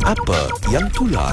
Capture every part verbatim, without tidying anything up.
Apa yang tular?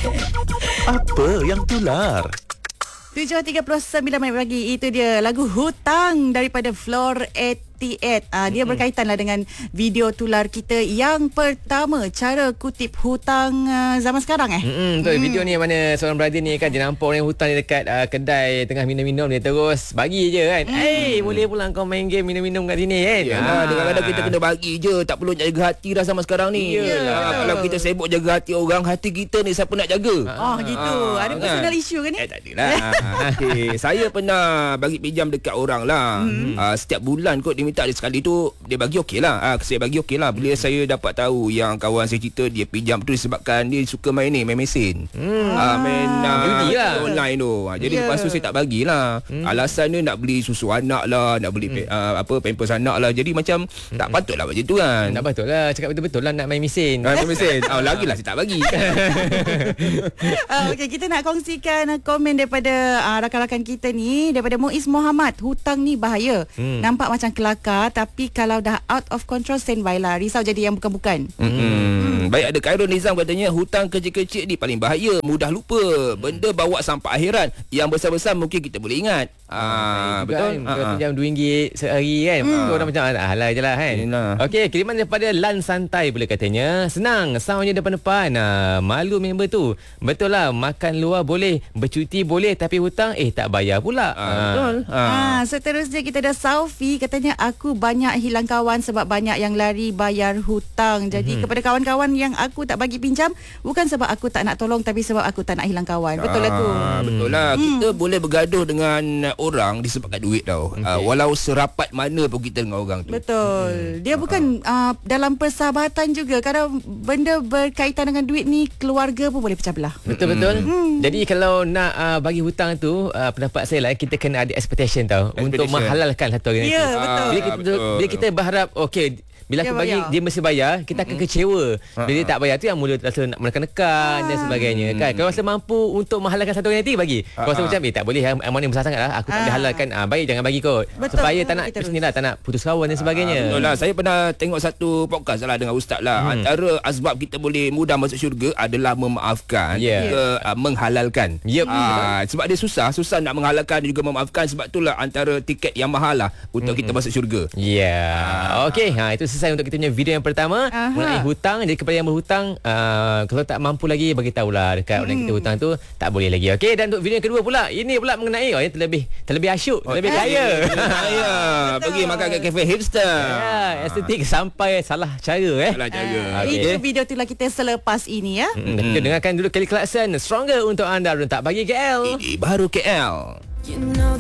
Apa yang tular? tujuh tiga puluh sembilan minit pagi. Itu dia lagu Hutang daripada Floor lapan puluh lapan. Uh, dia berkaitan lah dengan video tular kita yang pertama, cara kutip hutang uh, zaman sekarang eh. Hmm, betul. Hmm. Video ni mana seorang brother ni kan, dia nampak orang hutang ni dekat uh, kedai tengah minum-minum, dia terus bagi je kan. Hmm. Eh, hey, boleh pula kau main game minum-minum kat sini kan. Yalah, ha. Kadang-kadang kita kena bagi je, tak perlu jaga hati dah sama sekarang ni. Yalah, kalau kita sibuk jaga hati orang, hati kita ni siapa nak jaga? Oh, gitu. Ha, ada personal kan? Issue ke ni? Eh, tak adalah. Okay, saya pernah bagi pinjam dekat orang lah. Hmm. Uh, setiap bulan kot dia minta, dia sekali tu dia bagi okey lah. Uh, saya bagi okey lah. Bila hmm. saya dapat tahu yang kawan saya cerita dia pinjam tu disebabkan dia suka main ni, main mesin. Hmm. Uh, main uh, lah. online tu. Uh, jadi yeah. lepas tu saya tak bagilah. Hmm. Alasan dia nak beli susu anak lah, nak beli hmm. uh, apa pampers anak lah. Jadi macam hmm. tak patut lah macam tu kan. Tak patut lah. Cakap betul-betul lah nak main mesin. Uh, main mesin. Oh, lagilah saya tak bagi. uh, okay, kita nak kongsikan komen daripada uh, rakan-rakan kita ni, daripada Muiz Muhammad. Hutang ni bahaya. Hmm. Nampak macam kelakar, tapi kalau dah out of control, standby lah. Risau jadi yang bukan-bukan. Hmm. Hmm. Baik, ada Khairul Nizam katanya hutang kecil-kecil ni paling bahaya, mudah lupa. Benda bawa sampai akhirat. Yang besar-besar mungkin kita boleh ingat. Ah, betul. Kan? Kalau pinjam dua ringgit sehari kan. Hmm. Orang macam ah halal je lah kan. Okey, kiriman daripada Lan Santai pula katanya, senang, soundnya depan-depan. Ah, malu member tu. Betul lah, makan luar boleh, bercuti boleh, tapi hutang eh tak bayar pula. Ah, betul. Ah. Ah, seterusnya kita ada Saufi katanya, aku banyak hilang kawan sebab banyak yang lari bayar hutang. Jadi hmm. kepada kawan-kawan yang aku tak bagi pinjam, bukan sebab aku tak nak tolong, tapi sebab aku tak nak hilang kawan. Betul lah tu. Ah, betul lah. Hmm. Kita boleh bergaduh dengan orang disebabkan duit tau. Okay. Uh, walau serapat mana pun kita dengan orang tu. Betul. Dia bukan uh, dalam persahabatan juga. Kadang benda berkaitan dengan duit ni, keluarga pun boleh pecah belah. Betul-betul. Hmm. Jadi kalau nak uh, bagi hutang tu, uh, pendapat saya lah, kita kena ada expectation tau, expectation. Untuk menghalalkan satu hari nanti. Ya, betul. Bila kita, bila kita berharap okey, bila aku dia bagi bayar, dia mesti bayar, kita akan mm-hmm. kecewa. Bila dia tak bayar tu yang mula rasa nak menekan dan sebagainya kan. Kalau rasa mampu untuk menghalalkan satu hari nanti, bagi. Kalau rasa macam eh tak boleh, amanah yang besar sangat lah, aku tak boleh halalkan, ah, baik jangan bagi kot. Betul, supaya tak nak sendirilah, tak nak putus kawan dan sebagainya. Betul lah. Saya pernah tengok satu podcast lah dengan ustaz lah. Hmm. Antara asbab kita boleh mudah masuk syurga adalah memaafkan, yeah. juga uh, menghalalkan. Yep. Uh, sebab dia susah, susah nak menghalalkan dan juga memaafkan. Sebab itulah antara tiket yang mahal lah untuk hmm. kita masuk syurga. Ya. Yeah. Okey, ha, itu selesai untuk kita punya video yang pertama. Aha. Mengenai hutang. Jadi kepada yang berhutang, uh, kalau tak mampu lagi, bagi tahulah dekat hmm. orang yang kita hutang tu tak boleh lagi. Okey, dan untuk video yang kedua pula, ini pula mengenai oh, yang terlebih terlebih asyuk, oh, terlebih kaya. Kaya. Pergi makan kat kafe hipster. Ya, estetik sampai salah cara eh. Salah cara. Uh, okay. Itu video tu lah kita selepas ini ya. Hmm. Kita dengarkan dulu Kelly Clarkson, Stronger untuk anda dan tak bagi K L. Ini baru K L. You know